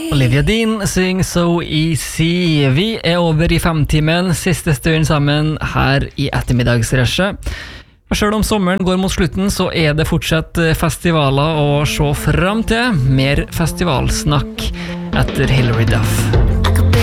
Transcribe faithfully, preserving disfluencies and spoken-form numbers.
Olivia Dean synger So Easy. Vi er over i femtimen, siste stund sammen her i ettermiddagsresje. Og selv om sommeren går mot slutten, så er det fortsatt festivaler å se frem til. Mer festivalsnakk etter Hilary Duff.